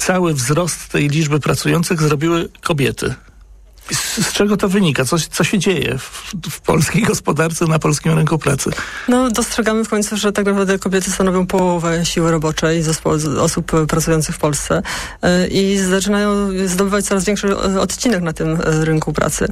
cały wzrost tej liczby pracujących zrobiły kobiety. Z czego to wynika? Co się dzieje w polskiej gospodarce, na polskim rynku pracy? No, dostrzegamy w końcu, że tak naprawdę kobiety stanowią połowę siły roboczej osób pracujących w Polsce i zaczynają zdobywać coraz większy odcinek na tym rynku pracy.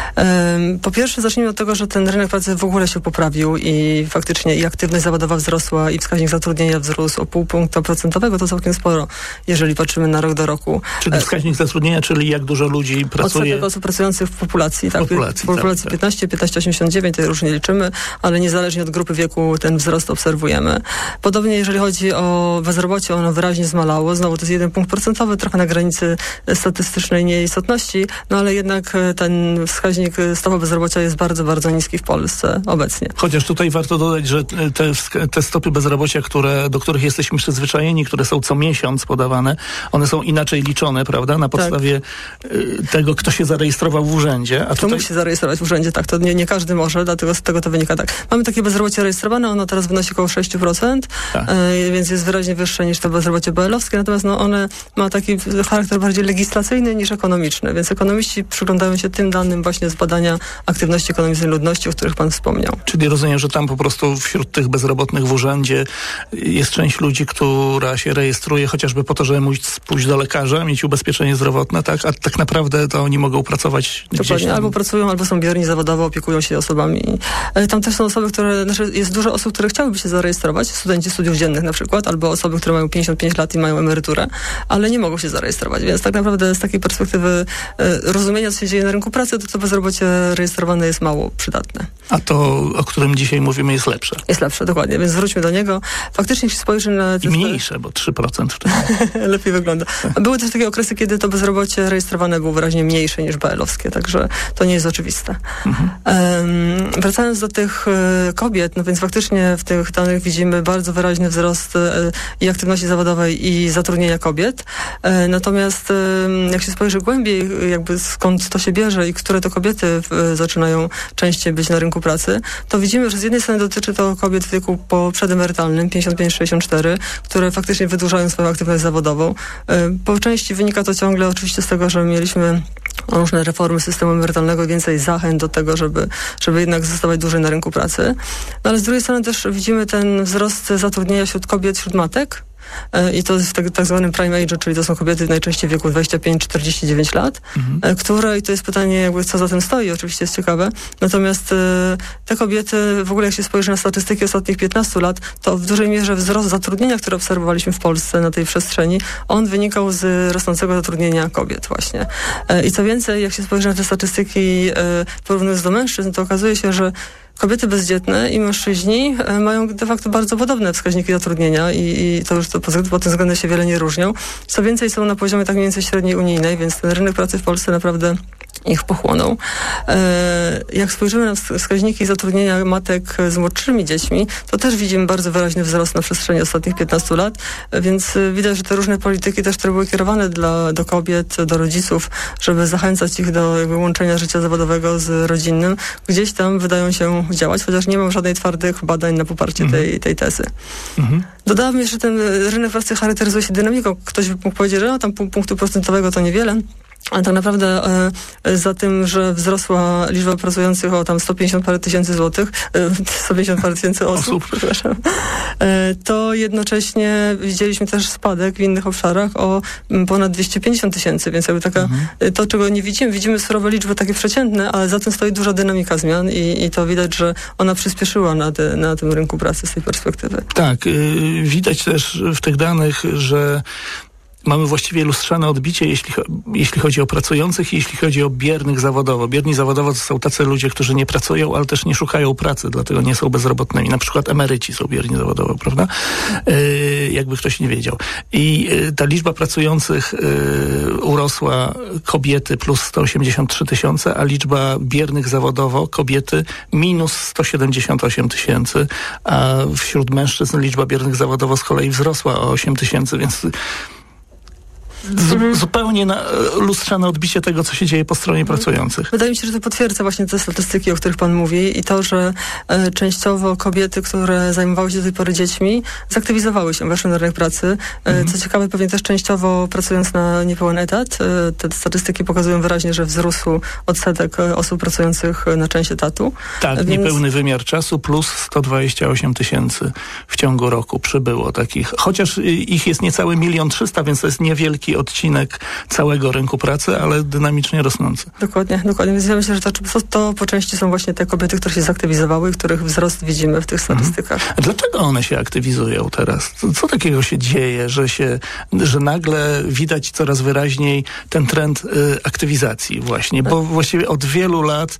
Po pierwsze, zacznijmy od tego, że ten rynek pracy w ogóle się poprawił i faktycznie i aktywność zawodowa wzrosła i wskaźnik zatrudnienia wzrósł o 0,5 punktu procentowego, to całkiem sporo, jeżeli patrzymy na rok do roku. Czyli wskaźnik zatrudnienia, czyli jak dużo ludzi pracuje? Odsetek osób pracujących w populacji. Tak? W populacji tak. 15-89, to różnie liczymy, ale niezależnie od grupy wieku ten wzrost obserwujemy. Podobnie jeżeli chodzi o bezrobocie, ono wyraźnie zmalało. Znowu to jest 1 punkt procentowy, trochę na granicy statystycznej nieistotności, no ale jednak ten wskaźnik stopa bezrobocia jest bardzo, bardzo niski w Polsce obecnie. Chociaż tutaj warto dodać, że te stopy bezrobocia, do których jesteśmy przyzwyczajeni, które są co miesiąc podawane, one są inaczej liczone, prawda? Na podstawie tego, kto się zarejestrował w urzędzie. Kto musi się zarejestrować w urzędzie, tak. To nie każdy może, dlatego z tego to wynika tak. Mamy takie bezrobocie rejestrowane, ono teraz wynosi około 6%, więc jest wyraźnie wyższe niż to bezrobocie BL-owskie, natomiast one ma taki charakter bardziej legislacyjny niż ekonomiczny, więc ekonomiści przyglądają się tym danym właśnie z badania aktywności ekonomicznej ludności, o których pan wspomniał. Czyli rozumiem, że tam po prostu wśród tych bezrobotnych w urzędzie jest część ludzi, która się rejestruje chociażby po to, żeby móc pójść do lekarza, mieć ubezpieczenie zdrowotne, tak? A tak naprawdę to oni mogą pracować dokładnie, albo pracują, albo są bierni zawodowo, opiekują się osobami. Tam też są osoby, jest dużo osób, które chciałyby się zarejestrować, studenci studiów dziennych na przykład, albo osoby, które mają 55 lat i mają emeryturę, ale nie mogą się zarejestrować, więc tak naprawdę z takiej perspektywy rozumienia, co się dzieje na rynku pracy, to bezrobocie rejestrowane jest mało przydatne. A to, o którym dzisiaj mówimy, jest lepsze. Jest lepsze, dokładnie, więc wróćmy do niego. Faktycznie, jeśli spojrzy na... I mniejsze, bo 3% wtedy. Lepiej wygląda. Były też takie okresy, kiedy to bezrobocie rejestrowane było wyraźnie mniejsze niż BL-owskie, także to nie jest oczywiste. Wracając do tych kobiet, no więc faktycznie w tych danych widzimy bardzo wyraźny wzrost i aktywności zawodowej i zatrudnienia kobiet. Natomiast jak się spojrzy głębiej, jakby skąd to się bierze i które to kobiety zaczynają częściej być na rynku pracy, to widzimy, że z jednej strony dotyczy to kobiet w wieku przedemerytalnym, 55-64, które faktycznie wydłużają swoją aktywność zawodową. Po części wynika to ciągle oczywiście z tego, że mieliśmy różne reformy systemu emerytalnego i więcej zachęt do tego, żeby jednak zostawać dłużej na rynku pracy. No ale z drugiej strony też widzimy ten wzrost zatrudnienia wśród kobiet, wśród matek. I to jest w tak zwanym prime age, czyli to są kobiety najczęściej w wieku 25-49 lat, które, i to jest pytanie jakby co za tym stoi, oczywiście jest ciekawe, natomiast te kobiety, w ogóle jak się spojrzy na statystyki ostatnich 15 lat, to w dużej mierze wzrost zatrudnienia, który obserwowaliśmy w Polsce na tej przestrzeni, on wynikał z rosnącego zatrudnienia kobiet właśnie. I co więcej, jak się spojrzy na te statystyki porównując do mężczyzn, to okazuje się, że kobiety bezdzietne i mężczyźni mają de facto bardzo podobne wskaźniki zatrudnienia i to już pod tym względem się wiele nie różnią. Co więcej, są na poziomie tak mniej więcej średniej unijnej, więc ten rynek pracy w Polsce naprawdę ich pochłonął. Jak spojrzymy na wskaźniki zatrudnienia matek z młodszymi dziećmi, to też widzimy bardzo wyraźny wzrost na przestrzeni ostatnich 15 lat, więc widać, że te różne polityki też, które były kierowane do kobiet, do rodziców, żeby zachęcać ich do jakby łączenia życia zawodowego z rodzinnym, gdzieś tam wydają się działać, chociaż nie mam żadnych twardych badań na poparcie tej tezy. Dodałabym jeszcze, że ten rynek pracy charakteryzuje się dynamiką. Ktoś by mógł powiedzieć, że tam pół punktu procentowego to niewiele, ale tak naprawdę za tym, że wzrosła liczba pracujących o tam 150 parę tysięcy złotych, 150 parę tysięcy osób, przepraszam, to jednocześnie widzieliśmy też spadek w innych obszarach o ponad 250 tysięcy, więc jakby taka, to czego nie widzimy surowe liczby takie przeciętne, ale za tym stoi duża dynamika zmian i to widać, że ona przyspieszyła na tym rynku pracy z tej perspektywy. Tak, widać też w tych danych, że mamy właściwie lustrzane odbicie, jeśli chodzi o pracujących i jeśli chodzi o biernych zawodowo. Bierni zawodowo to są tacy ludzie, którzy nie pracują, ale też nie szukają pracy, dlatego nie są bezrobotnymi. Na przykład emeryci są bierni zawodowo, prawda? Jakby ktoś nie wiedział. I ta liczba pracujących urosła, kobiety plus 183 tysiące, a liczba biernych zawodowo, kobiety minus 178 tysięcy, a wśród mężczyzn liczba biernych zawodowo z kolei wzrosła o 8 tysięcy, więc zupełnie lustrzane odbicie tego, co się dzieje po stronie pracujących. Wydaje mi się, że to potwierdza właśnie te statystyki, o których pan mówi i to, że częściowo kobiety, które zajmowały się do tej pory dziećmi, zaktywizowały się, weszły na rynek pracy. Co ciekawe, pewnie też częściowo pracując na niepełen etat. Te statystyki pokazują wyraźnie, że wzrósł odsetek osób pracujących na część etatu. Tak, więc... niepełny wymiar czasu plus 128 000 w ciągu roku przybyło takich. Chociaż ich jest niecałe 1 300 000, więc to jest niewielki odcinek całego rynku pracy, ale dynamicznie rosnący. Dokładnie. Więc ja myślę, że to po części są właśnie te kobiety, które się zaktywizowały i których wzrost widzimy w tych statystykach. A dlaczego one się aktywizują teraz? Co takiego się dzieje, że nagle widać coraz wyraźniej ten trend aktywizacji właśnie? Bo właściwie od wielu lat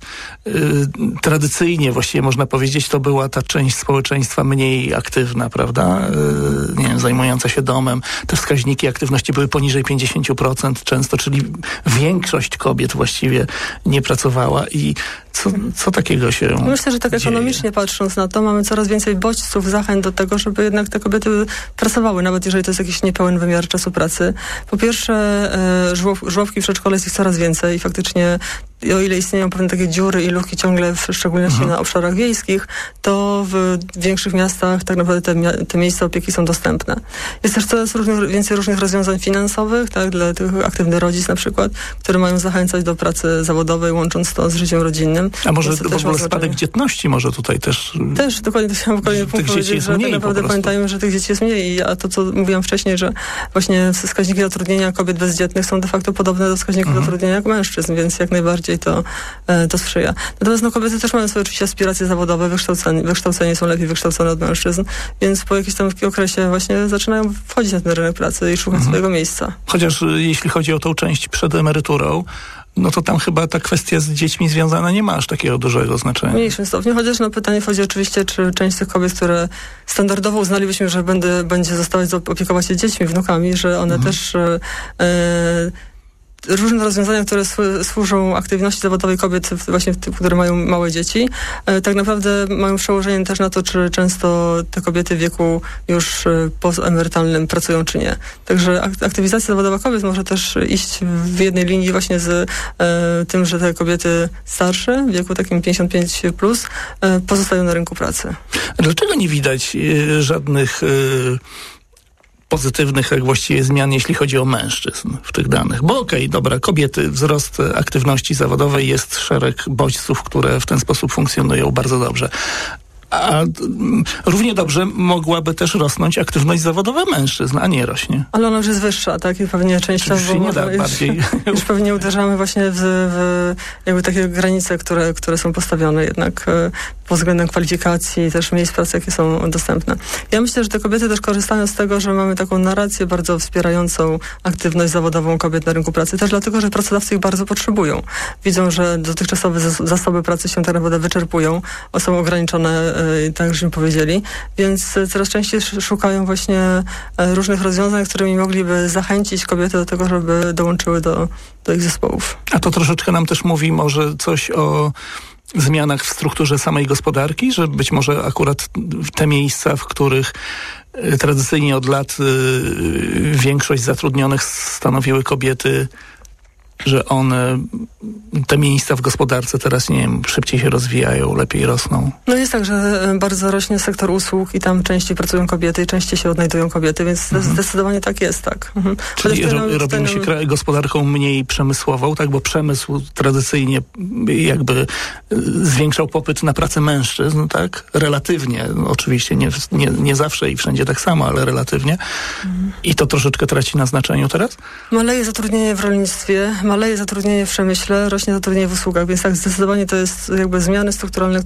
tradycyjnie właściwie można powiedzieć, to była ta część społeczeństwa mniej aktywna, prawda? Nie wiem, zajmująca się domem. Te wskaźniki aktywności były poniżej 50% często, czyli większość kobiet właściwie nie pracowała i co takiego się Myślę, że tak dzieje? Ekonomicznie patrząc na to, mamy coraz więcej bodźców, zachęt do tego, żeby jednak te kobiety pracowały, nawet jeżeli to jest jakiś niepełen wymiar czasu pracy. Po pierwsze, żłobki w przedszkole jest ich coraz więcej i faktycznie o ile istnieją pewne takie dziury i luki ciągle, w szczególności na obszarach wiejskich, to w większych miastach tak naprawdę te miejsca opieki są dostępne. Jest też coraz więcej różnych rozwiązań finansowych, tak, dla tych aktywnych rodzic na przykład, które mają zachęcać do pracy zawodowej, łącząc to z życiem rodzinnym. A może w ogóle spadek dzietności może tutaj też... Też, dokładnie, to chciałam kolejny punkt powiedzieć, że tak naprawdę pamiętajmy, że tych dzieci jest mniej, a to, co mówiłam wcześniej, że właśnie wskaźniki zatrudnienia kobiet bezdzietnych są de facto podobne do wskaźników zatrudnienia jak mężczyzn, więc jak najbardziej to sprzyja. Natomiast kobiety też mają swoje oczywiście aspiracje zawodowe, wykształcenie są lepiej wykształcone od mężczyzn, więc po jakimś tam okresie właśnie zaczynają wchodzić na ten rynek pracy i szukać swojego miejsca. Chociaż jeśli chodzi o tą część przed emeryturą, no to tam chyba ta kwestia z dziećmi związana nie ma aż takiego dużego znaczenia. W mniejszym stopniu, chociaż pytanie chodzi oczywiście, czy część tych kobiet, które standardowo uznalibyśmy, że będzie zostawać opiekować się dziećmi, wnukami, że one też różne rozwiązania, które służą aktywności zawodowej kobiet, właśnie które mają małe dzieci, tak naprawdę mają przełożenie też na to, czy często te kobiety w wieku już postemerytalnym pracują, czy nie. Także aktywizacja zawodowa kobiet może też iść w jednej linii właśnie z tym, że te kobiety starsze, w wieku takim 55+, pozostają na rynku pracy. Dlaczego nie widać żadnych pozytywnych jak właściwie zmian, jeśli chodzi o mężczyzn w tych danych? Bo dobra, kobiety, wzrost aktywności zawodowej, jest szereg bodźców, które w ten sposób funkcjonują bardzo dobrze. A równie dobrze mogłaby też rosnąć aktywność zawodowa mężczyzn, a nie rośnie. Ale ona już jest wyższa, tak? I pewnie częściowo już pewnie uderzamy właśnie w jakby takie granice, które są postawione jednak pod względem kwalifikacji, też miejsc pracy, jakie są dostępne. Ja myślę, że te kobiety też korzystają z tego, że mamy taką narrację bardzo wspierającą aktywność zawodową kobiet na rynku pracy, też dlatego, że pracodawcy ich bardzo potrzebują. Widzą, że dotychczasowe zasoby pracy się tak naprawdę wyczerpują, są ograniczone, tak żeśmy powiedzieli, więc coraz częściej szukają właśnie różnych rozwiązań, którymi mogliby zachęcić kobiety do tego, żeby dołączyły do ich zespołów. A to troszeczkę nam też mówi może coś o zmianach w strukturze samej gospodarki, że być może akurat te miejsca, w których tradycyjnie od lat większość zatrudnionych stanowiły kobiety, że one, te miejsca w gospodarce teraz, nie wiem, szybciej się rozwijają, lepiej rosną. No jest tak, że bardzo rośnie sektor usług i tam częściej pracują kobiety i częściej się odnajdują kobiety, więc zdecydowanie tak jest, tak. Czyli robimy się gospodarką mniej przemysłową, tak, bo przemysł tradycyjnie jakby zwiększał popyt na pracę mężczyzn, tak, relatywnie, oczywiście nie zawsze i wszędzie tak samo, ale relatywnie. I to troszeczkę traci na znaczeniu teraz? Maleje zatrudnienie w rolnictwie, maleje zatrudnienie w przemyśle, rośnie zatrudnienie w usługach, więc tak zdecydowanie to jest jakby zmiany strukturalne,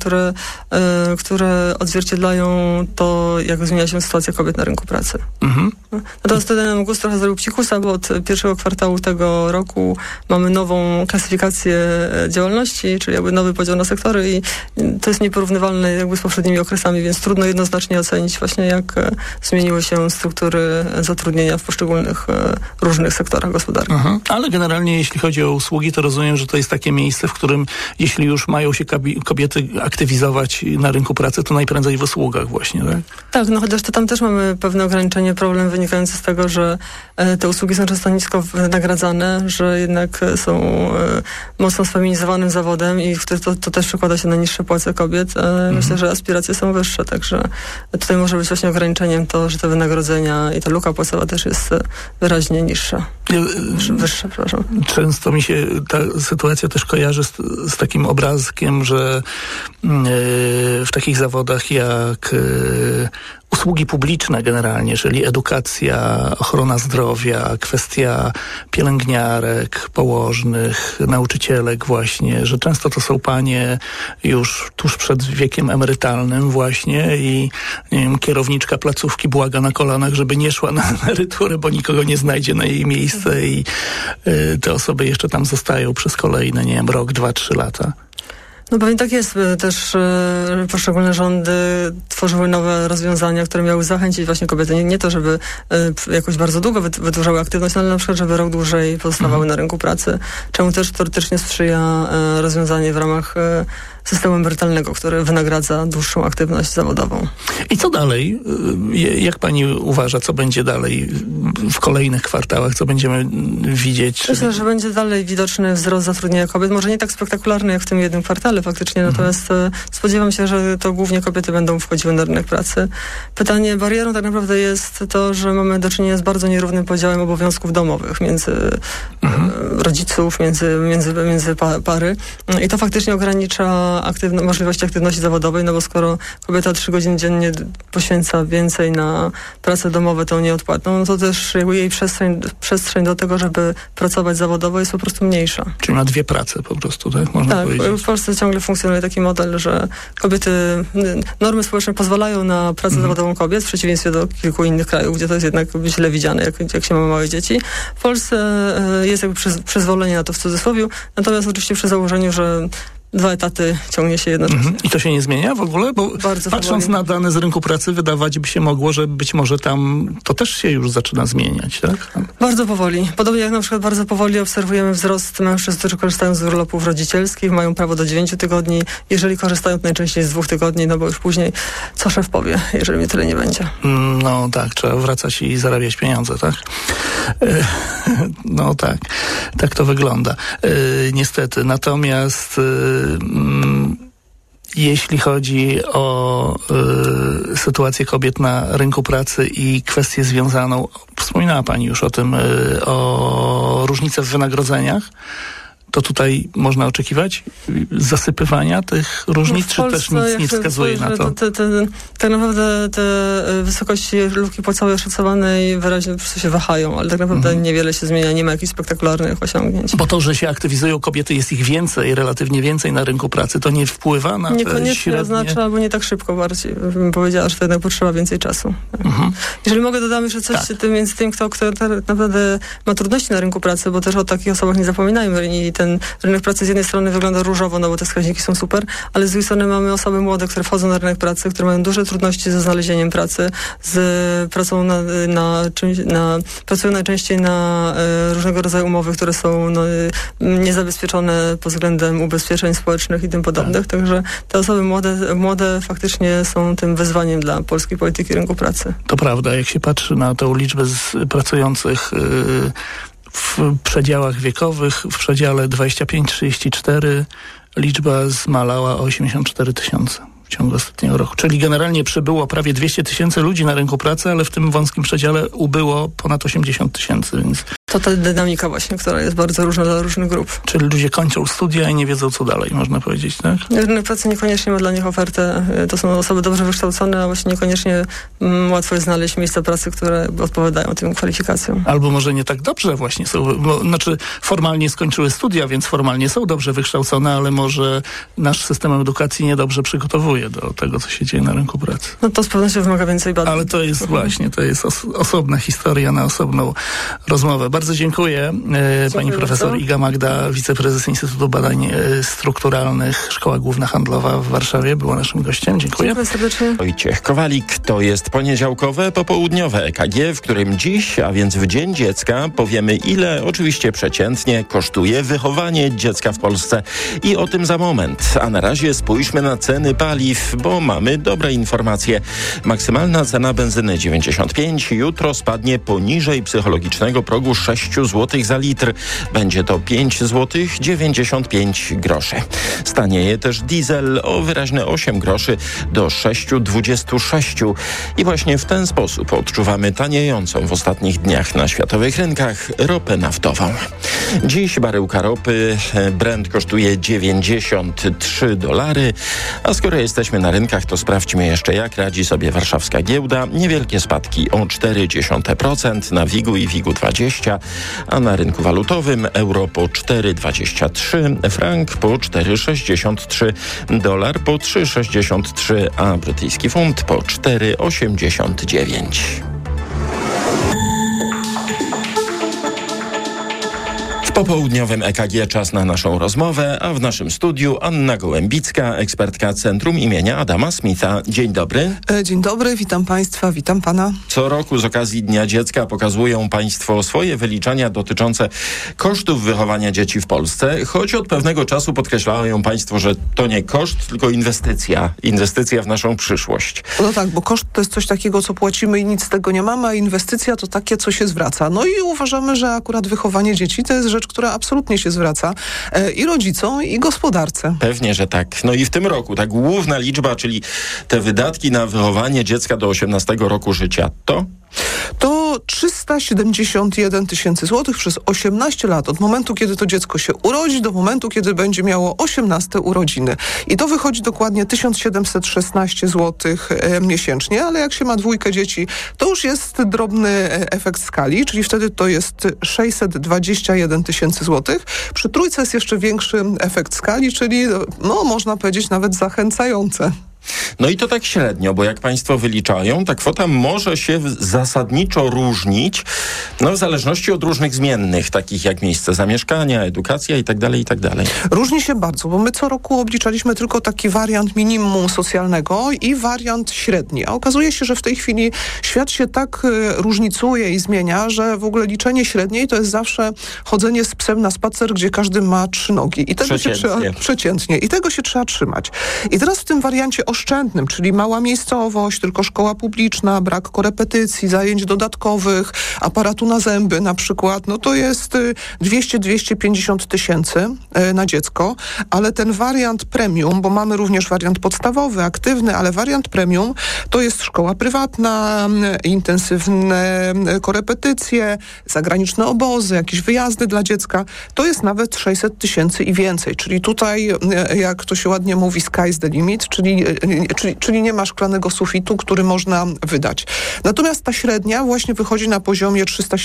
które odzwierciedlają to, jak zmienia się sytuacja kobiet na rynku pracy. Natomiast wtedy nam GUS trochę zrobił psikusa, bo od pierwszego kwartału tego roku mamy nową klasyfikację działalności, czyli jakby nowy podział na sektory i to jest nieporównywalne jakby z poprzednimi okresami, więc trudno jednoznacznie ocenić właśnie, jak zmieniły się struktury zatrudnienia w poszczególnych różnych sektorach gospodarki. Ale generalnie jeśli chodzi o usługi, to rozumiem, że to jest takie miejsce, w którym jeśli już mają się kobiety aktywizować na rynku pracy, to najprędzej w usługach właśnie, tak? Tak, no chociaż to tam też mamy pewne ograniczenie. Problem wynikający z tego, że te usługi są często nisko wynagradzane, że jednak są mocno sfeminizowanym zawodem i to też przekłada się na niższe płace kobiet. Myślę, że aspiracje są wyższe, także tutaj może być właśnie ograniczeniem to, że te wynagrodzenia i ta luka płacowa też jest wyraźnie niższa. Wyższa, przepraszam. Często mi się ta sytuacja też kojarzy z takim obrazkiem, że w takich zawodach jak usługi publiczne generalnie, czyli edukacja, ochrona zdrowia, kwestia pielęgniarek, położnych, nauczycielek właśnie, że często to są panie już tuż przed wiekiem emerytalnym właśnie i nie wiem, kierowniczka placówki błaga na kolanach, żeby nie szła na emeryturę, bo nikogo nie znajdzie na jej miejsce i te osoby jeszcze tam zostają przez kolejne, nie wiem, rok, 2, 3 lata. No pewnie tak jest. Też poszczególne rządy tworzyły nowe rozwiązania, które miały zachęcić właśnie kobiety. Nie to, żeby jakoś bardzo długo wydłużały aktywność, ale na przykład, żeby rok dłużej pozostawały na rynku pracy. Czemu też teoretycznie sprzyja rozwiązanie w ramach systemu emerytalnego, który wynagradza dłuższą aktywność zawodową. I co dalej? Jak pani uważa, co będzie dalej w kolejnych kwartałach? Co będziemy widzieć? Myślę, że będzie dalej widoczny wzrost zatrudnienia kobiet. Może nie tak spektakularny jak w tym jednym kwartale faktycznie, natomiast spodziewam się, że to głównie kobiety będą wchodziły na rynek pracy. Pytanie, barierą tak naprawdę jest to, że mamy do czynienia z bardzo nierównym podziałem obowiązków domowych między rodziców, między pary. I to faktycznie ogranicza możliwości aktywności zawodowej, no bo skoro kobieta 3 godziny dziennie poświęca więcej na pracę domową, tą nieodpłatną, no to też jej przestrzeń do tego, żeby pracować zawodowo jest po prostu mniejsza. Czyli ma 2 prace po prostu, tak? Można powiedzieć. W Polsce ciągle funkcjonuje taki model, że normy społeczne pozwalają na pracę zawodową kobiet, w przeciwieństwie do kilku innych krajów, gdzie to jest jednak źle widziane, jak się ma małe dzieci. W Polsce jest jakby przyzwolenie na to w cudzysłowie, natomiast oczywiście przy założeniu, że 2 etaty ciągnie się jednocześnie. I to się nie zmienia w ogóle? Bo bardzo patrząc powoli. na dane z rynku pracy, wydawać by się mogło, że być może tam to też się już zaczyna zmieniać, tak? Bardzo powoli. Podobnie jak na przykład bardzo powoli obserwujemy wzrost mężczyzn, którzy korzystają z urlopów rodzicielskich, mają prawo do 9 tygodni. Jeżeli korzystają, to najczęściej z 2 tygodni, no bo już później co szef powie, jeżeli mnie tyle nie będzie. No tak, trzeba wracać i zarabiać pieniądze, tak? No tak, tak to wygląda. Niestety. Natomiast jeśli chodzi o sytuację kobiet na rynku pracy i kwestię związaną, wspominała pani już o tym, o różnicę w wynagrodzeniach, to tutaj można oczekiwać zasypywania tych różnic, czy też nic nie wskazuje na to? Tak naprawdę te wysokości luki płacowej oszacowanej wyraźnie po prostu się wahają, ale tak naprawdę niewiele się zmienia, nie ma jakichś spektakularnych osiągnięć. Bo to, że się aktywizują kobiety, jest ich więcej, relatywnie więcej na rynku pracy, to nie wpływa na niekoniecznie te średnie... oznacza, albo nie tak szybko bardziej. Bym powiedziała, że to jednak potrzeba więcej czasu. Jeżeli mogę, dodam jeszcze coś między tym, kto tak naprawdę ma trudności na rynku pracy, bo też o takich osobach nie zapominajmy i ten rynek pracy z jednej strony wygląda różowo, no bo te wskaźniki są super, ale z drugiej strony mamy osoby młode, które wchodzą na rynek pracy, które mają duże trudności ze znalezieniem pracy, z pracą pracują najczęściej na różnego rodzaju umowy, które są niezabezpieczone pod względem ubezpieczeń społecznych i tym podobnych. Także te osoby młode faktycznie są tym wyzwaniem dla polskiej polityki rynku pracy. To prawda, jak się patrzy na tę liczbę pracujących w przedziałach wiekowych, w przedziale 25-34 liczba zmalała o 84 000 w ciągu ostatniego roku. Czyli generalnie przybyło prawie 200 000 ludzi na rynku pracy, ale w tym wąskim przedziale ubyło ponad 80 000, więc... To ta dynamika właśnie, która jest bardzo różna dla różnych grup. Czyli ludzie kończą studia i nie wiedzą, co dalej, można powiedzieć, tak? Rynek pracy niekoniecznie ma dla nich ofertę. To są osoby dobrze wykształcone, a właśnie niekoniecznie łatwo jest znaleźć miejsca pracy, które odpowiadają tym kwalifikacjom. Albo może nie tak dobrze właśnie są, znaczy formalnie skończyły studia, więc formalnie są dobrze wykształcone, ale może nasz system edukacji niedobrze przygotowuje do tego, co się dzieje na rynku pracy. No to z pewnością wymaga więcej badań. Ale to jest właśnie, to jest osobna historia na osobną rozmowę. bardzo dziękuję. Pani profesor Iga Magda, wiceprezes Instytutu Badań Strukturalnych, Szkoła Główna Handlowa w Warszawie, była naszym gościem. Dziękuję. Dziękuję serdecznie. Wojciech Kowalik, to jest poniedziałkowe, popołudniowe EKG, w którym dziś, a więc w Dzień Dziecka, powiemy, ile oczywiście przeciętnie kosztuje wychowanie dziecka w Polsce. I o tym za moment. A na razie spójrzmy na ceny paliw, bo mamy dobre informacje. Maksymalna cena benzyny 95 jutro spadnie poniżej psychologicznego progu 6 zł za litr. Będzie to 5 zł 95 groszy. Stanieje też diesel o wyraźne 8 groszy do 6,26. I właśnie w ten sposób odczuwamy taniejącą w ostatnich dniach na światowych rynkach ropę naftową. Dziś baryłka ropy Brent kosztuje $93. A skoro jesteśmy na rynkach, to sprawdźmy jeszcze, jak radzi sobie warszawska giełda. Niewielkie spadki o 0,4% na WIG-u i WIG-u20, a na rynku walutowym euro po 4,23, frank po 4,63, dolar po 3,63, a brytyjski funt po 4,89. W popołudniowym EKG czas na naszą rozmowę, a w naszym studiu Anna Gołębicka, ekspertka Centrum imienia Adama Smitha. Dzień dobry. Dzień dobry, witam Państwa, witam Pana. Co roku z okazji Dnia Dziecka pokazują Państwo swoje wyliczenia dotyczące kosztów wychowania dzieci w Polsce, choć od pewnego czasu podkreślają Państwo, że to nie koszt, tylko inwestycja. Inwestycja w naszą przyszłość. No tak, bo koszt to jest coś takiego, co płacimy i nic z tego nie mamy, a inwestycja to takie, co się zwraca. No i uważamy, że akurat wychowanie dzieci to jest rzecz, która absolutnie się zwraca i rodzicom, i gospodarce. Pewnie, że tak. No i w tym roku ta główna liczba, czyli te wydatki na wychowanie dziecka do 18 roku życia, to 371 tysięcy złotych przez 18 lat, od momentu, kiedy to dziecko się urodzi, do momentu, kiedy będzie miało 18 urodziny. I to wychodzi dokładnie 1716 złotych miesięcznie, ale jak się ma dwójkę dzieci, to już jest drobny efekt skali, czyli wtedy to jest 621 tysięcy złotych. Przy trójce jest jeszcze większy efekt skali, czyli można powiedzieć nawet zachęcające. No i to tak średnio, bo jak Państwo wyliczają, ta kwota może się zasadniczo różnić, w zależności od różnych zmiennych, takich jak miejsce zamieszkania, edukacja itd., itd. Różni się bardzo, bo my co roku obliczaliśmy tylko taki wariant minimum socjalnego i wariant średni. A okazuje się, że w tej chwili świat się tak różnicuje i zmienia, że w ogóle liczenie średniej to jest zawsze chodzenie z psem na spacer, gdzie każdy ma 3 nogi. I tego przeciętnie. I tego się trzeba trzymać. I teraz w tym wariancie oszczędnym, czyli mała miejscowość, tylko szkoła publiczna, brak korepetycji, zajęć dodatkowych, aparatu na zęby na przykład, to jest 200-250 tysięcy na dziecko, ale ten wariant premium, bo mamy również wariant podstawowy, aktywny, ale wariant premium to jest szkoła prywatna, intensywne korepetycje, zagraniczne obozy, jakieś wyjazdy dla dziecka, to jest nawet 600 tysięcy i więcej, czyli tutaj, jak to się ładnie mówi, sky's the limit, czyli nie ma szklanego sufitu, który można wydać. Natomiast ta średnia właśnie wychodzi na poziomie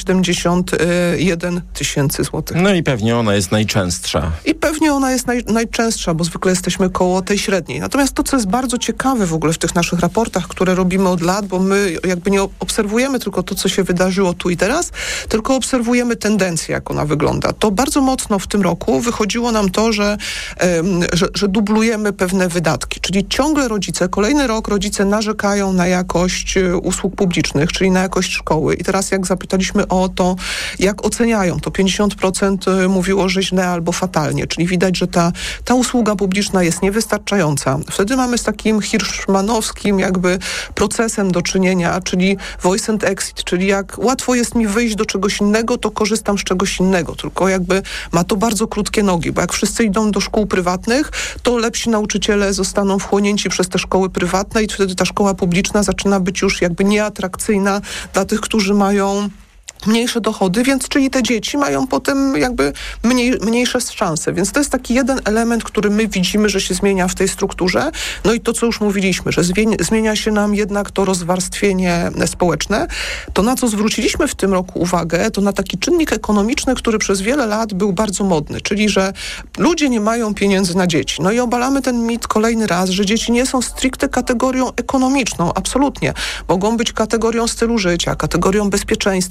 371 tysięcy złotych. No i pewnie ona jest najczęstsza. Najczęstsza, bo zwykle jesteśmy koło tej średniej. Natomiast to, co jest bardzo ciekawe w ogóle w tych naszych raportach, które robimy od lat, bo my jakby nie obserwujemy tylko to, co się wydarzyło tu i teraz, tylko obserwujemy tendencję, jak ona wygląda. To bardzo mocno w tym roku wychodziło nam to, że dublujemy pewne wydatki, czyli ciągle kolejny rok rodzice narzekają na jakość usług publicznych, czyli na jakość szkoły. I teraz jak zapytaliśmy o to, jak oceniają, to 50% mówiło, że źle albo fatalnie, czyli widać, że ta usługa publiczna jest niewystarczająca. Wtedy mamy z takim hirschmanowskim jakby procesem do czynienia, czyli voice and exit, czyli jak łatwo jest mi wyjść do czegoś innego, to korzystam z czegoś innego, tylko jakby ma to bardzo krótkie nogi, bo jak wszyscy idą do szkół prywatnych, to lepsi nauczyciele zostaną wchłonięci przez te szkoły prywatne i wtedy ta szkoła publiczna zaczyna być już jakby nieatrakcyjna dla tych, którzy mają mniejsze dochody, więc czyli te dzieci mają potem jakby mniejsze szanse. Więc to jest taki jeden element, który my widzimy, że się zmienia w tej strukturze. No i to, co już mówiliśmy, że zmienia się nam jednak to rozwarstwienie społeczne. To, na co zwróciliśmy w tym roku uwagę, to na taki czynnik ekonomiczny, który przez wiele lat był bardzo modny, czyli że ludzie nie mają pieniędzy na dzieci. No i obalamy ten mit kolejny raz, że dzieci nie są stricte kategorią ekonomiczną. Absolutnie. Mogą być kategorią stylu życia, kategorią bezpieczeństwa,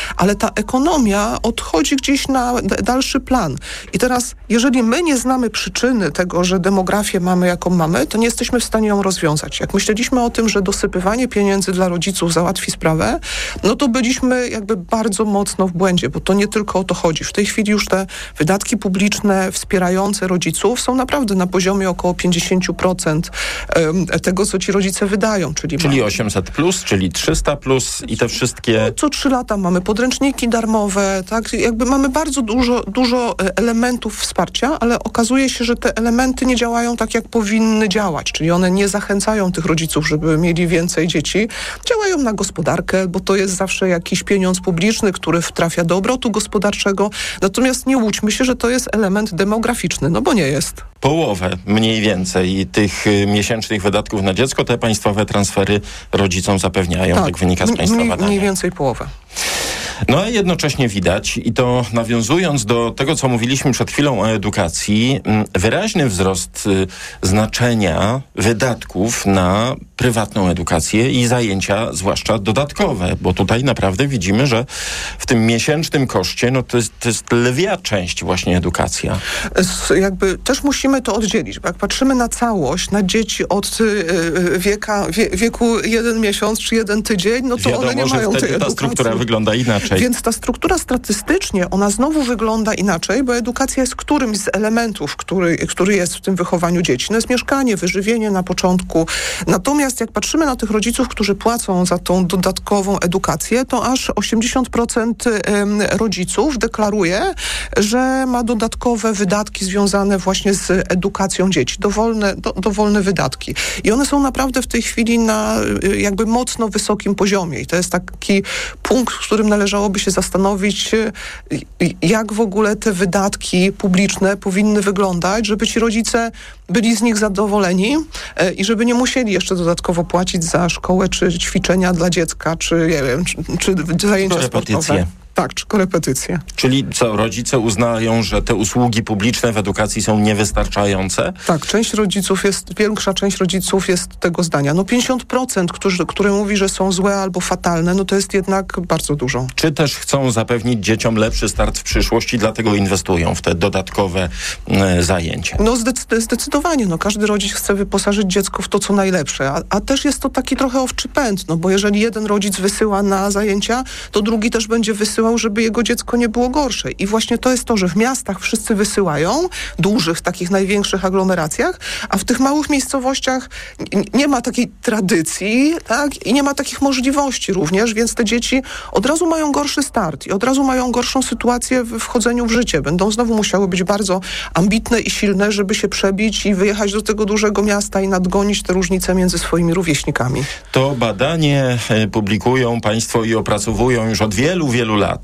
ale ta ekonomia odchodzi gdzieś na dalszy plan. I teraz, jeżeli my nie znamy przyczyny tego, że demografię mamy jaką mamy, to nie jesteśmy w stanie ją rozwiązać. Jak myśleliśmy o tym, że dosypywanie pieniędzy dla rodziców załatwi sprawę, no to byliśmy jakby bardzo mocno w błędzie, bo to nie tylko o to chodzi. W tej chwili już te wydatki publiczne wspierające rodziców są naprawdę na poziomie około 50% tego, co ci rodzice wydają. Czyli 800+, czyli 300+, i te wszystkie... Co 3 lata mamy podręczniki darmowe, tak? Jakby mamy bardzo dużo elementów wsparcia, ale okazuje się, że te elementy nie działają tak, jak powinny działać, czyli one nie zachęcają tych rodziców, żeby mieli więcej dzieci. Działają na gospodarkę, bo to jest zawsze jakiś pieniądz publiczny, który trafia do obrotu gospodarczego. Natomiast nie łudźmy się, że to jest element demograficzny, no bo nie jest. Połowę mniej więcej tych miesięcznych wydatków na dziecko te państwowe transfery rodzicom zapewniają, tak wynika z państwa badania. Mniej więcej połowę. No a jednocześnie widać, i to nawiązując do tego, co mówiliśmy przed chwilą o edukacji, wyraźny wzrost znaczenia wydatków na prywatną edukację i zajęcia, zwłaszcza dodatkowe, bo tutaj naprawdę widzimy, że w tym miesięcznym koszcie, no to jest lwia część właśnie edukacja. Jakby też musimy to oddzielić, bo jak patrzymy na całość, na dzieci od wieku 1 miesiąc czy 1 tydzień, no to wiadomo, one nie mają tej edukacji. Ta struktura wygląda inaczej. Więc ta struktura statystycznie, ona znowu wygląda inaczej, bo edukacja jest którymś z elementów, który jest w tym wychowaniu dzieci. No jest mieszkanie, wyżywienie na początku. Natomiast jak patrzymy na tych rodziców, którzy płacą za tą dodatkową edukację, to aż 80% rodziców deklaruje, że ma dodatkowe wydatki związane właśnie z edukacją dzieci. Dowolne wydatki. I one są naprawdę w tej chwili na jakby mocno wysokim poziomie. I to jest taki punkt, w którym należałoby się zastanowić, jak w ogóle te wydatki publiczne powinny wyglądać, żeby ci rodzice byli z nich zadowoleni i żeby nie musieli jeszcze dodatkowo płacić za szkołę, czy ćwiczenia dla dziecka, czy nie wiem, czy zajęcia sportowe. Tak, czy korepetycje. Czyli co, rodzice uznają, że te usługi publiczne w edukacji są niewystarczające? Tak, większa część rodziców jest tego zdania. No 50%, które mówi, że są złe albo fatalne, no to jest jednak bardzo dużo. Czy też chcą zapewnić dzieciom lepszy start w przyszłości, dlatego inwestują w te dodatkowe zajęcia? No zdecydowanie. No każdy rodzic chce wyposażyć dziecko w to, co najlepsze. A też jest to taki trochę owczy pęd, no bo jeżeli jeden rodzic wysyła na zajęcia, to drugi też będzie wysyłał, żeby jego dziecko nie było gorsze. I właśnie to jest to, że w miastach wszyscy wysyłają, dużych, takich największych aglomeracjach, a w tych małych miejscowościach nie ma takiej tradycji, tak? I nie ma takich możliwości również, więc te dzieci od razu mają gorszy start i od razu mają gorszą sytuację w wchodzeniu w życie. Będą znowu musiały być bardzo ambitne i silne, żeby się przebić i wyjechać do tego dużego miasta i nadgonić te różnice między swoimi rówieśnikami. To badanie publikują państwo i opracowują już od wielu, wielu lat.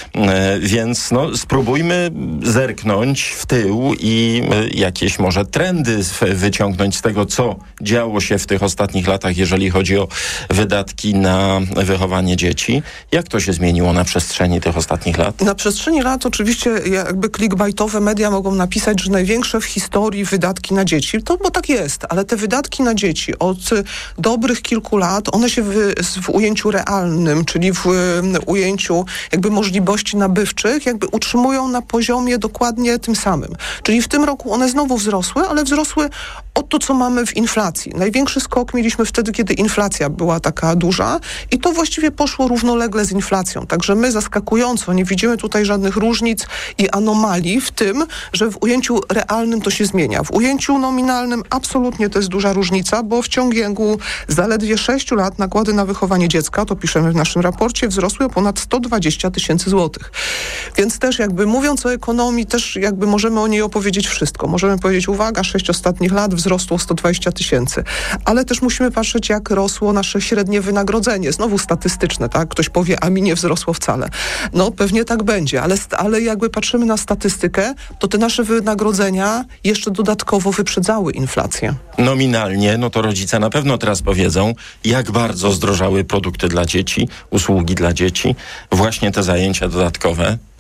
Więc spróbujmy zerknąć w tył i jakieś może trendy wyciągnąć z tego, co działo się w tych ostatnich latach, jeżeli chodzi o wydatki na wychowanie dzieci. Jak to się zmieniło na przestrzeni tych ostatnich lat? Na przestrzeni lat oczywiście jakby clickbaitowe media mogą napisać, że największe w historii wydatki na dzieci. Bo tak jest, ale te wydatki na dzieci od dobrych kilku lat, one się w ujęciu realnym, czyli w ujęciu jakby możliwości nabywczych, jakby utrzymują na poziomie dokładnie tym samym. Czyli w tym roku one znowu wzrosły, ale wzrosły o to, co mamy w inflacji. Największy skok mieliśmy wtedy, kiedy inflacja była taka duża i to właściwie poszło równolegle z inflacją. Także my zaskakująco nie widzimy tutaj żadnych różnic i anomalii w tym, że w ujęciu realnym to się zmienia. W ujęciu nominalnym absolutnie to jest duża różnica, bo w ciągu zaledwie 6 lat nakłady na wychowanie dziecka, to piszemy w naszym raporcie, wzrosły o ponad 120 tysięcy złotych. Więc też jakby mówiąc o ekonomii, też jakby możemy o niej opowiedzieć wszystko. Możemy powiedzieć, uwaga, 6 ostatnich lat wzrosło 120 tysięcy. Ale też musimy patrzeć, jak rosło nasze średnie wynagrodzenie. Znowu statystyczne, tak? Ktoś powie, a mi nie wzrosło wcale. No pewnie tak będzie, ale jakby patrzymy na statystykę, to te nasze wynagrodzenia jeszcze dodatkowo wyprzedzały inflację. Nominalnie, no to rodzice na pewno teraz powiedzą, jak bardzo zdrożały produkty dla dzieci, usługi dla dzieci, właśnie te zajęcia dodatkowe.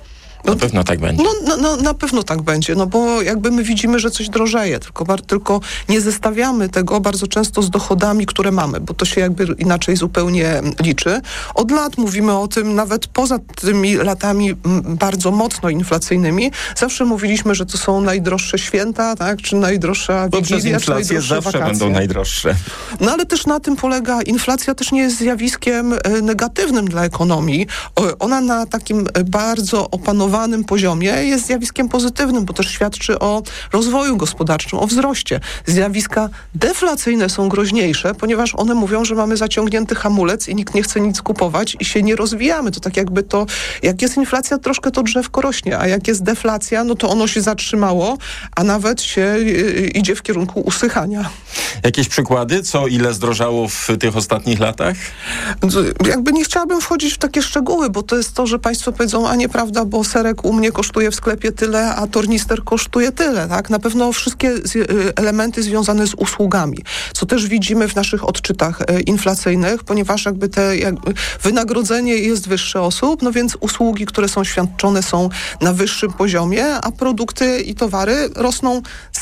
Na pewno tak będzie. Na pewno tak będzie, no bo jakby my widzimy, że coś drożeje, tylko nie zestawiamy tego bardzo często z dochodami, które mamy, bo to się jakby inaczej zupełnie liczy. Od lat mówimy o tym, nawet poza tymi latami bardzo mocno inflacyjnymi, zawsze mówiliśmy, że to są najdroższe święta, tak, czy najdroższa Wigilia, czy najdroższe zawsze wakacje. będą najdroższe. No ale też na tym polega, inflacja też nie jest zjawiskiem negatywnym dla ekonomii. Ona na takim bardzo opanowanym poziomie jest zjawiskiem pozytywnym, bo też świadczy o rozwoju gospodarczym, o wzroście. Zjawiska deflacyjne są groźniejsze, ponieważ one mówią, że mamy zaciągnięty hamulec i nikt nie chce nic kupować i się nie rozwijamy. To tak jakby to, jak jest inflacja, troszkę to drzewko rośnie, a jak jest deflacja, no to ono się zatrzymało, a nawet się idzie w kierunku usychania. Jakieś przykłady? Co, ile zdrożało w tych ostatnich latach? Jakby nie chciałabym wchodzić w takie szczegóły, bo to jest to, że państwo powiedzą, a nieprawda, bo serek u mnie kosztuje w sklepie tyle, a tornister kosztuje tyle, tak? Na pewno wszystkie elementy związane z usługami, co też widzimy w naszych odczytach inflacyjnych, ponieważ jakby wynagrodzenie jest wyższe osób, no więc usługi, które są świadczone, są na wyższym poziomie, a produkty i towary rosną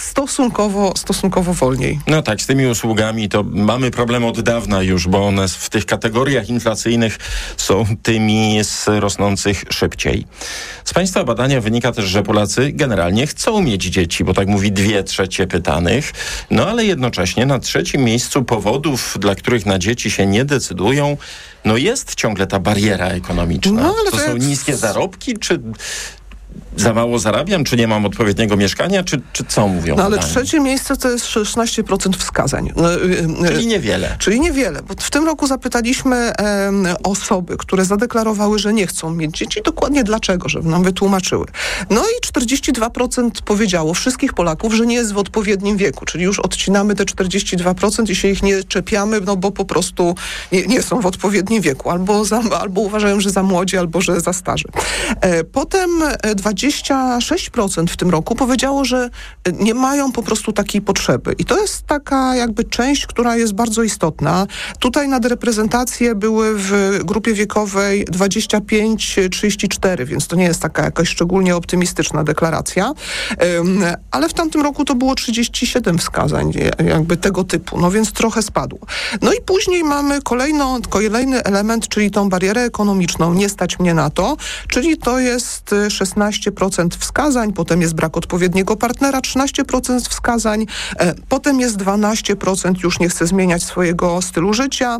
stosunkowo wolniej. No tak, z tymi usługami to mamy problem od dawna już, bo one w tych kategoriach inflacyjnych są tymi z rosnących szybciej. Z Państwa badania wynika też, że Polacy generalnie chcą mieć dzieci, bo tak mówi 2/3 pytanych, no ale jednocześnie na 3. miejscu powodów, dla których na dzieci się nie decydują, no jest ciągle ta bariera ekonomiczna. No, ale to są niskie zarobki, czy za mało zarabiam, czy nie mam odpowiedniego mieszkania, czy co mówią? No ale 3. miejsce to jest 16% wskazań. Czyli niewiele. Czyli niewiele, bo w tym roku zapytaliśmy osoby, które zadeklarowały, że nie chcą mieć dzieci, dokładnie dlaczego, żeby nam wytłumaczyły. No i 42% powiedziało wszystkich Polaków, że nie jest w odpowiednim wieku, czyli już odcinamy te 42% i się ich nie czepiamy, no bo po prostu nie są w odpowiednim wieku, albo uważają, że za młodzi, albo że za starzy. Potem 26% w tym roku powiedziało, że nie mają po prostu takiej potrzeby. I to jest taka jakby część, która jest bardzo istotna. Tutaj nadreprezentacje były w grupie wiekowej 25-34, więc to nie jest taka jakaś szczególnie optymistyczna deklaracja. Ale w tamtym roku to było 37 wskazań jakby tego typu, no więc trochę spadło. No i później mamy kolejny element, czyli tą barierę ekonomiczną, nie stać mnie na to, czyli to jest 16% wskazań, potem jest brak odpowiedniego partnera, 13% wskazań, potem jest 12% już nie chce zmieniać swojego stylu życia,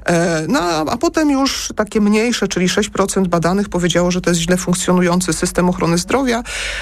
a potem już takie mniejsze, czyli 6% badanych powiedziało, że to jest źle funkcjonujący system ochrony zdrowia.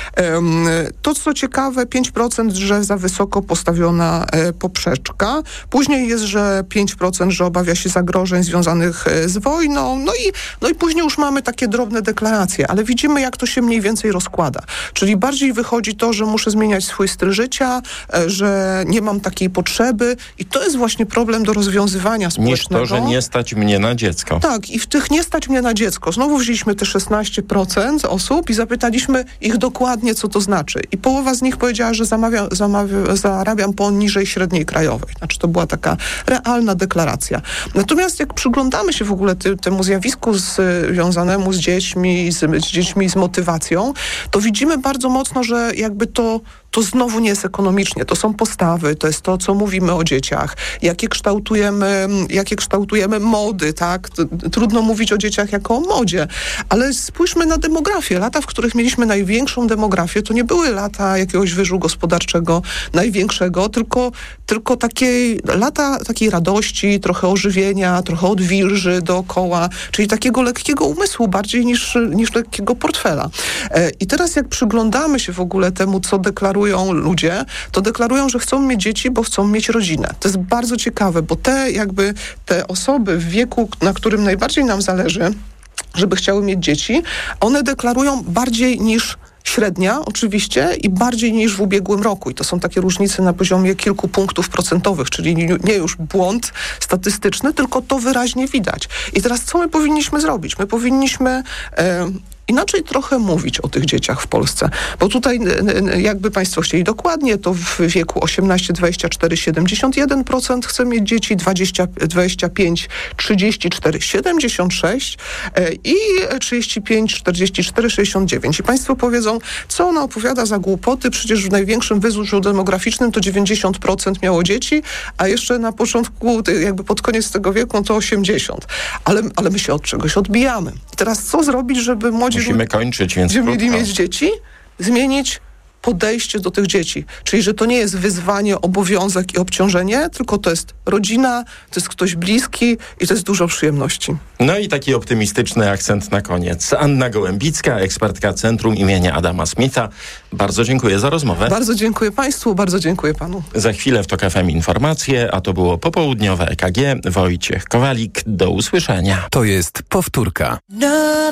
To, co ciekawe, 5%, że za wysoko postawiona poprzeczka. Później jest, że 5%, że obawia się zagrożeń związanych z wojną. No i później już mamy takie drobne deklaracje, ale widzimy, jak to się mniej więcej rozkłada. Czyli bardziej wychodzi to, że muszę zmieniać swój styl życia, że nie mam takiej potrzeby i to jest właśnie problem do rozwiązywania społecznego. Niż to, że nie stać mnie na dziecko. Tak, i w tych nie stać mnie na dziecko. Znowu wzięliśmy te 16% osób i zapytaliśmy ich dokładnie, co to znaczy. I połowa z nich powiedziała, że zarabiam poniżej średniej krajowej. Znaczy to była taka realna deklaracja. Natomiast jak przyglądamy się w ogóle temu zjawisku związanemu z dziećmi, z motywacją, to widzimy bardzo mocno, że jakby to znowu nie jest ekonomicznie. To są postawy, to jest to, co mówimy o dzieciach, jakie kształtujemy mody, tak? Trudno mówić o dzieciach jako o modzie, ale spójrzmy na demografię. Lata, w których mieliśmy największą demografię, to nie były lata jakiegoś wyżu gospodarczego największego, tylko lata takiej radości, trochę ożywienia, trochę odwilży dookoła, czyli takiego lekkiego umysłu bardziej niż lekkiego portfela. I teraz jak przyglądamy się w ogóle temu, co deklarują ludzie, to deklarują, że chcą mieć dzieci, bo chcą mieć rodzinę. To jest bardzo ciekawe, bo te osoby w wieku, na którym najbardziej nam zależy, żeby chciały mieć dzieci, one deklarują bardziej niż średnia oczywiście i bardziej niż w ubiegłym roku. I to są takie różnice na poziomie kilku punktów procentowych, czyli nie już błąd statystyczny, tylko to wyraźnie widać. I teraz co my powinniśmy zrobić? My powinniśmy inaczej trochę mówić o tych dzieciach w Polsce. Bo tutaj jakby państwo chcieli dokładnie, to w wieku 18-24 71% chce mieć dzieci, 25, 34, 76 i 35, 44, 69. I państwo powiedzą, co ona opowiada za głupoty, przecież w największym wyzuszu demograficznym to 90% miało dzieci, a jeszcze na początku, jakby pod koniec tego wieku, to 80. Ale my się od czegoś odbijamy. I teraz co zrobić, żeby młodzi Musimy kończyć, więc ludzie mieli mieć dzieci? Zmienić podejście do tych dzieci. Czyli, że to nie jest wyzwanie, obowiązek i obciążenie, tylko to jest rodzina, to jest ktoś bliski i to jest dużo przyjemności. No i taki optymistyczny akcent na koniec. Anna Gołębicka, ekspertka Centrum imienia Adama Smitha. Bardzo dziękuję za rozmowę. Bardzo dziękuję państwu, bardzo dziękuję panu. Za chwilę w TOK FM informacje, a to było popołudniowe EKG. Wojciech Kowalik, do usłyszenia. To jest powtórka.